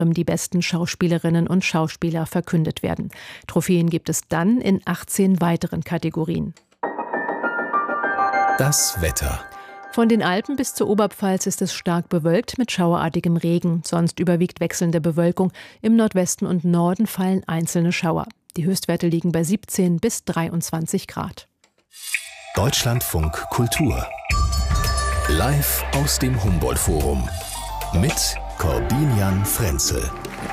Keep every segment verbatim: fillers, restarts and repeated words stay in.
anderem die besten Schauspielerinnen und Schauspieler verkündet werden. Trophäen gibt es dann in achtzehn weiteren Kategorien. Das Wetter. Von den Alpen bis zur Oberpfalz ist es stark bewölkt mit schauerartigem Regen. Sonst überwiegt wechselnde Bewölkung. Im Nordwesten und Norden fallen einzelne Schauer. Die Höchstwerte liegen bei siebzehn bis dreiundzwanzig Grad. Deutschlandfunk Kultur. Live aus dem Humboldt-Forum. Mit Corbinian Frenzel.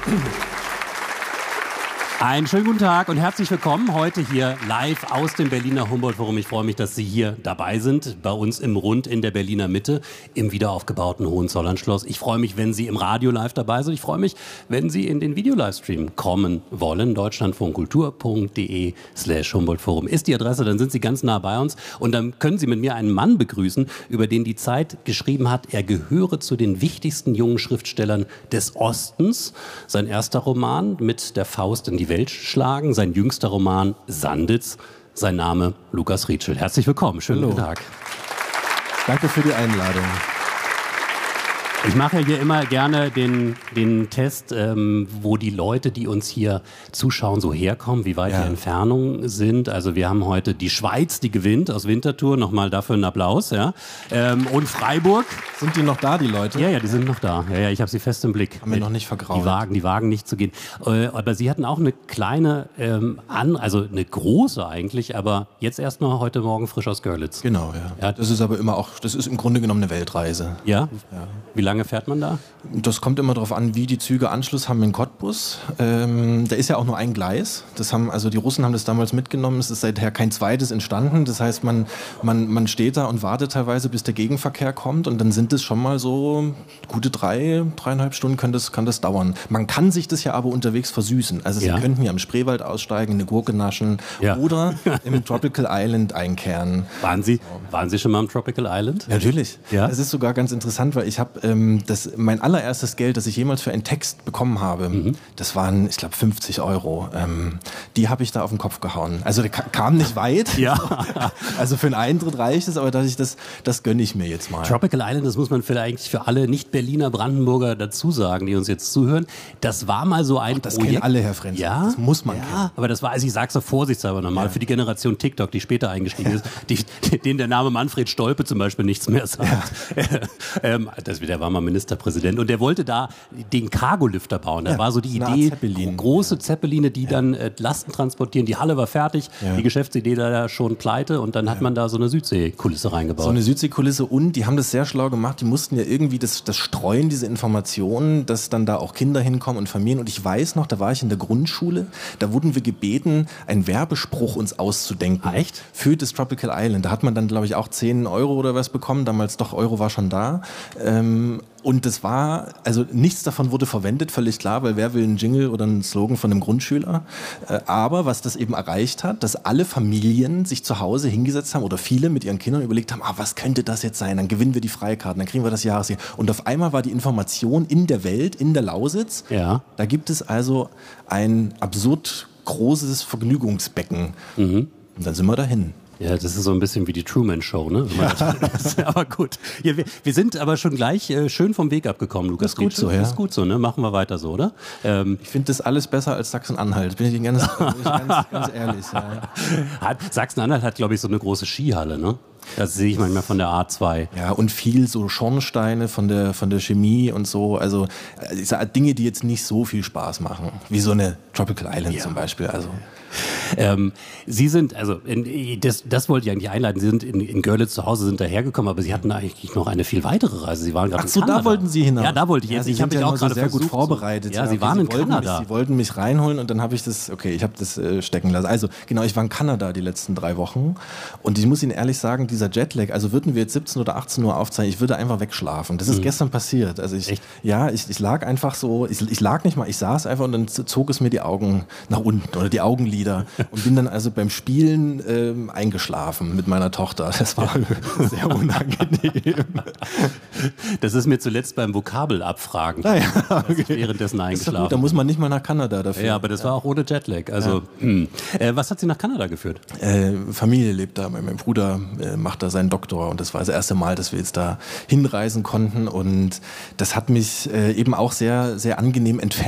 Einen schönen guten Tag und herzlich willkommen heute hier live aus dem Berliner Humboldt-Forum. Ich freue mich, dass Sie hier dabei sind, bei uns im Rund in der Berliner Mitte, im wiederaufgebauten Hohenzollernschloss. Ich freue mich, wenn Sie im Radio live dabei sind. Ich freue mich, wenn Sie in den Videolivestream kommen wollen. deutschlandfunkkultur.de slash Humboldt-Forum ist die Adresse, dann sind Sie ganz nah bei uns. Und dann können Sie mit mir einen Mann begrüßen, über den die Zeit geschrieben hat, er gehöre zu den wichtigsten jungen Schriftstellern des Ostens. Sein erster Roman mit der Faust in die Welt schlagen, sein jüngster Roman Sanditz, sein Name Lukas Rietschel. Herzlich willkommen, schönen Hallo. guten Tag. Danke für die Einladung. Ich mache ja hier immer gerne den, den Test, ähm, wo die Leute, die uns hier zuschauen, so herkommen, wie weit Ja. die Entfernungen sind. Also wir haben heute die Schweiz, die gewinnt aus Winterthur. Nochmal dafür einen Applaus. Ja. Ähm, und Freiburg. Sind die noch da, die Leute? Ja, ja, die sind noch da. Ja, ja, ich habe sie fest im Blick. Haben wir noch nicht vergrault. Die wagen, die wagen nicht zu gehen. Äh, aber sie hatten auch eine kleine, ähm, an, also eine große eigentlich, aber jetzt erst noch heute Morgen frisch aus Görlitz. Genau, ja. Ja. Das ist aber immer auch, das ist im Grunde genommen eine Weltreise. Ja? Ja. Wie lange fährt man da? Das kommt immer darauf an, wie die Züge Anschluss haben in Cottbus. Ähm, da ist ja auch nur ein Gleis. Das haben, also die Russen haben das damals mitgenommen. Es ist seither kein zweites entstanden. Das heißt, man, man, man steht da und wartet teilweise, bis der Gegenverkehr kommt. Und dann sind es schon mal so gute drei, dreieinhalb Stunden kann das, kann das dauern. Man kann sich das ja aber unterwegs versüßen. Also Ja. Sie könnten ja im Spreewald aussteigen, eine Gurke naschen Ja. oder im Tropical Island einkehren. Waren Sie, waren Sie schon mal am Tropical Island? Natürlich. Ja? Das ist sogar ganz interessant, weil ich habe ähm, das mein allererstes Geld, das ich jemals für einen Text bekommen habe, mhm. das waren, ich glaube, fünfzig Euro. Ähm, die habe ich da auf den Kopf gehauen. Also der kam nicht weit. Ja. Also für einen Eintritt reicht es, aber dass ich das, das gönne ich mir jetzt mal. Tropical Island, das muss man vielleicht für alle Nicht-Berliner Brandenburger dazu sagen, die uns jetzt zuhören. Das war mal so ein Ach, das Projekt. kennen alle, Herr Frenzel. Ja, Das muss man ja, kennen. aber das war, also ich sage es so vorsichtshalber nochmal, Ja. für die Generation TikTok, die später eingestiegen ist, die, denen der Name Manfred Stolpe zum Beispiel nichts mehr sagt. Ja. ähm, das, der war mal Ministerpräsident und der wollte da den Cargolifter bauen. Da Ja, war so die eine Art Idee, Zeppelin. große Zeppeline, die dann äh, Lasten transportieren. Die Halle war fertig, Ja. die Geschäftsidee da schon pleite und dann hat man da so eine Südseekulisse reingebaut. So eine Südseekulisse und die haben das sehr schlau gemacht. Die mussten ja irgendwie das, das streuen, diese Informationen, dass dann da auch Kinder hinkommen und Familien. Und ich weiß noch, da war ich in der Grundschule, da wurden wir gebeten, einen Werbespruch uns auszudenken. Ah, echt? Für das Tropical Island. Da hat man dann, glaube ich, auch zehn Euro oder was bekommen. Damals doch, Euro war schon da. Ähm, und das war, also nichts davon wurde verwendet, völlig klar, weil wer will einen Jingle oder einen Slogan von einem Grundschüler? Äh, aber was das eben erreicht hat, dass alle Familien sich zu Hause hingesetzt haben oder viele mit ihren Kindern überlegt haben, ah, was könnte das jetzt sein? Dann gewinnen wir die Freikarten, dann kriegen wir das Jahresgeld. Und auf einmal war die Information in der Welt, in der Lausitz, Ja. da gibt es also ein absurd großes Vergnügungsbecken. Mhm. Und dann sind wir dahin. Ja, das ist so ein bisschen wie die Truman-Show, ne? Ja. Aber gut. Ja, wir, wir sind aber schon gleich äh, schön vom Weg abgekommen, Lukas. Das ist gut Rietschel. so, ja. Das ist gut so, ne? Machen wir weiter so, oder? Ähm, Ich finde das alles besser als Sachsen-Anhalt, bin ich Ihnen ganz, bin ich ganz, ganz ehrlich. Ja. hat, Sachsen-Anhalt hat, glaube ich, so eine große Skihalle, ne? Das sehe ich manchmal von der A zwei. Ja, und viel so Schornsteine von der, von der Chemie und so. Also ich sag, Dinge, die jetzt nicht so viel Spaß machen. Wie so eine Tropical Island Ja. zum Beispiel. Also. Ähm, Sie sind, also in, das, das wollte ich eigentlich einleiten, Sie sind in, in Görlitz zu Hause, sind dahergekommen, aber Sie hatten eigentlich noch eine viel weitere Reise. Sie waren gerade Ach so, in Kanada. da wollten Sie hinaus. Ja, da wollte ich ja, jetzt. Sie Ich sind habe mich ja auch immer so gerade sehr gut versucht, vorbereitet. Ja, Sie okay, waren Sie in wollten Kanada. Mich, Sie wollten mich reinholen und dann habe ich das, okay, ich habe das äh, stecken lassen. Also genau, ich war in Kanada die letzten drei Wochen und ich muss Ihnen ehrlich sagen, dieser Jetlag, also würden wir jetzt siebzehn oder achtzehn Uhr aufzeichnen, ich würde einfach wegschlafen. Das ist Mhm. gestern passiert. Also ich, Echt? ja, ich, ich lag einfach so, ich, ich lag nicht mal, ich saß einfach und dann zog es mir die Augen nach unten oder die Augenlider. und bin dann also beim Spielen ähm, eingeschlafen mit meiner Tochter. Das war sehr unangenehm. Das ist mir zuletzt beim Vokabelabfragen Ah, ja, okay. währenddessen eingeschlafen. Gut, da muss man nicht mal nach Kanada dafür. Ja, aber das war auch ohne Jetlag. Also, ja. hm. äh, was hat Sie nach Kanada geführt? Äh, Familie lebt da. Mein Bruder äh, macht da seinen Doktor und das war das erste Mal, dass wir jetzt da hinreisen konnten und das hat mich äh, eben auch sehr, sehr angenehm entfernt